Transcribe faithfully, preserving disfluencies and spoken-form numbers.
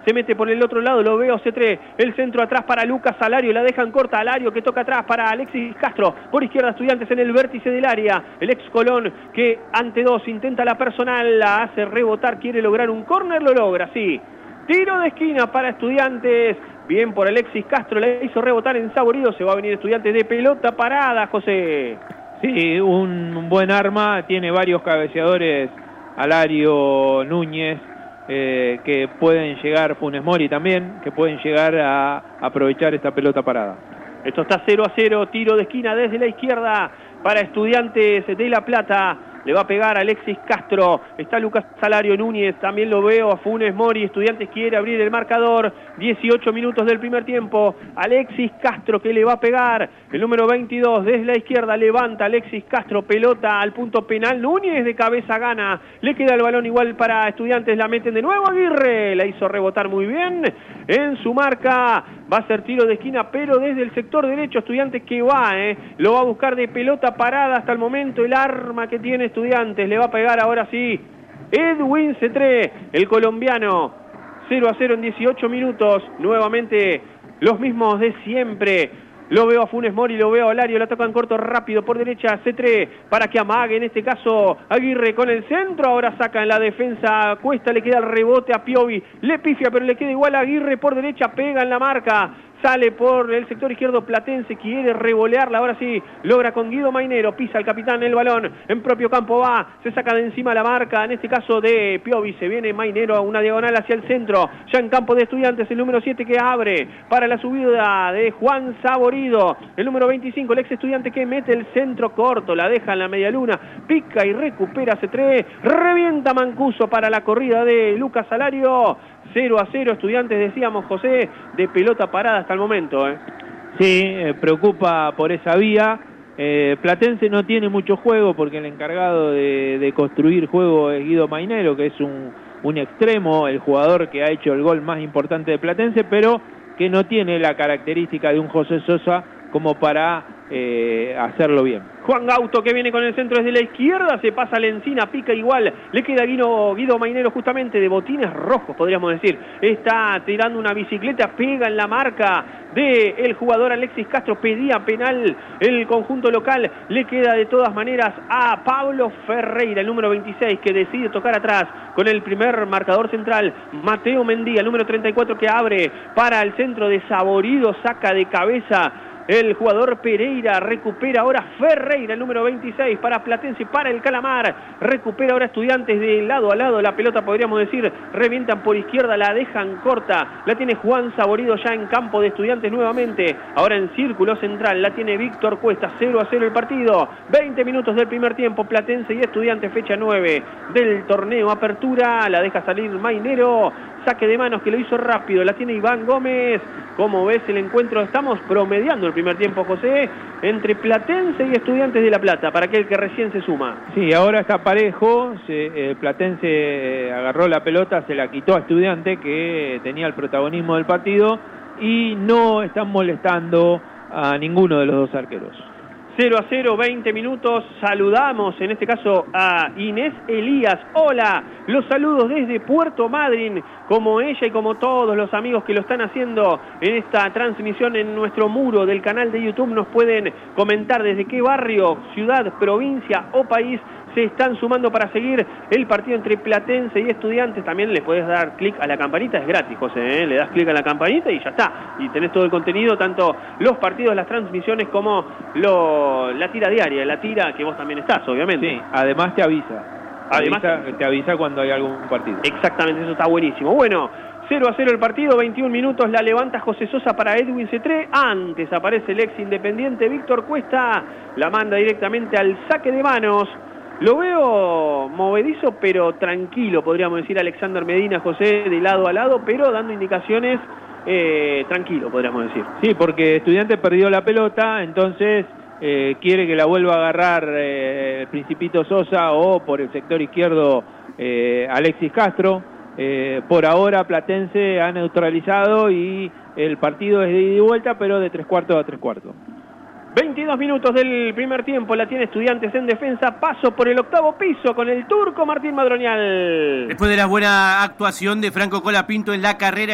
se mete por el otro lado, lo veo Cetré, el centro atrás para Lucas Alario, la dejan corta, Alario que toca atrás para Alexis Castro, por izquierda Estudiantes en el vértice del área, el ex Colón que ante dos intenta la personal, la hace rebotar, quiere lograr un córner, lo logra, sí, tiro de esquina para Estudiantes, bien por Alexis Castro, la hizo rebotar en Saborido, se va a venir Estudiantes de pelota parada, José. Sí, un buen arma, tiene varios cabeceadores, Alario, Núñez, eh, que pueden llegar, Funes Mori también, que pueden llegar a aprovechar esta pelota parada. Esto está cero a cero, tiro de esquina desde la izquierda para Estudiantes de La Plata. Le va a pegar Alexis Castro, está Lucas Alario, Núñez, también lo veo a Funes Mori, Estudiantes quiere abrir el marcador, dieciocho minutos del primer tiempo, Alexis Castro que le va a pegar, el número veintidós desde la izquierda, levanta Alexis Castro, pelota al punto penal, Núñez de cabeza gana, le queda el balón igual para Estudiantes, la meten de nuevo, Aguirre, la hizo rebotar muy bien, en su marca, va a ser tiro de esquina, pero desde el sector derecho, Estudiantes que va, eh, lo va a buscar de pelota parada hasta el momento, el arma que tiene Estudiantes, le va a pegar ahora sí Edwin Cetré, el colombiano, cero a cero en dieciocho minutos, nuevamente los mismos de siempre, lo veo a Funes Mori, lo veo a Alario, la tocan corto rápido por derecha Cetré, para que amague en este caso Aguirre con el centro, ahora saca en la defensa Cuesta, le queda el rebote a Piovi, le pifia pero le queda igual a Aguirre por derecha, pega en la marca, sale por el sector izquierdo Platense, quiere revolearla, ahora sí, logra con Guido Mainero, pisa el capitán el balón, en propio campo va, se saca de encima la marca, en este caso de Piovi, se viene Mainero a una diagonal hacia el centro, ya en campo de Estudiantes, el número siete que abre para la subida de Juan Saborido, el número veinticinco, el ex Estudiante que mete el centro corto, la deja en la media luna, pica y recupera Cetré, revienta Mancuso para la corrida de Lucas Alario, cero a cero, Estudiantes, decíamos, José, de pelota parada hasta el momento. ¿eh? Sí, eh, preocupa por esa vía. Eh, Platense no tiene mucho juego porque el encargado de, de construir juego es Guido Mainero, que es un, un extremo, el jugador que ha hecho el gol más importante de Platense, pero que no tiene la característica de un José Sosa como para eh, hacerlo bien. Juan Gauto que viene con el centro desde la izquierda, se pasa la encina, pica igual, le queda Guido, Guido Mainero justamente de botines rojos, podríamos decir, está tirando una bicicleta, pega en la marca del jugador Alexis Castro, pedía penal el conjunto local, le queda de todas maneras a Pablo Ferreira, el número veintiséis, que decide tocar atrás con el primer marcador central, Mateo Mendía, el número treinta y cuatro que abre para el centro de Saborido, saca de cabeza el jugador Pereira, recupera ahora Ferreira, el número veintiséis, para Platense, para el Calamar, recupera ahora Estudiantes de lado a lado, la pelota podríamos decir, revientan por izquierda, la dejan corta, la tiene Juan Saborido ya en campo de Estudiantes nuevamente, ahora en círculo central, la tiene Víctor Cuesta, cero a cero el partido, veinte minutos del primer tiempo, Platense y Estudiantes, fecha nueve del torneo Apertura, la deja salir Mainero, saque de manos que lo hizo rápido, la tiene Iván Gómez. Como ves el encuentro, estamos promediando el primer tiempo, José, entre Platense y Estudiantes de La Plata, para aquel que recién se suma. Sí, ahora está parejo, se, eh, Platense eh, agarró la pelota, se la quitó a Estudiante, que tenía el protagonismo del partido, y no están molestando a ninguno de los dos arqueros. cero a cero, veinte minutos, saludamos en este caso a Inés Elías. Hola, los saludos desde Puerto Madryn, como ella y como todos los amigos que lo están haciendo en esta transmisión en nuestro muro del canal de YouTube. Nos pueden comentar desde qué barrio, ciudad, provincia o país se están sumando para seguir el partido entre Platense y Estudiantes. También le podés dar clic a la campanita, es gratis, José, ¿eh? Le das clic a la campanita y ya está. Y tenés todo el contenido, tanto los partidos, las transmisiones, como lo, la tira diaria, la tira que vos también estás, obviamente. Sí, además te avisa. Además te avisa, te avisa cuando hay algún partido. Exactamente, eso está buenísimo. Bueno, cero a cero el partido, veintiún minutos, la levanta José Sosa para Edwin Cetré. Antes aparece el ex Independiente Víctor Cuesta, la manda directamente al saque de manos. Lo veo movedizo, pero tranquilo, podríamos decir, Alexander Medina, José, de lado a lado, pero dando indicaciones eh, tranquilo, podríamos decir. Sí, porque Estudiante perdió la pelota, entonces eh, quiere que la vuelva a agarrar eh, el Principito Sosa o por el sector izquierdo eh, Alexis Castro. Eh, por ahora Platense ha neutralizado y el partido es de ida y vuelta, pero de tres cuartos a tres cuartos. veintidós minutos del primer tiempo, la tiene Estudiantes en defensa, paso por el octavo piso con el turco Martín Madroñal. Después de la buena actuación de Franco Colapinto en la carrera,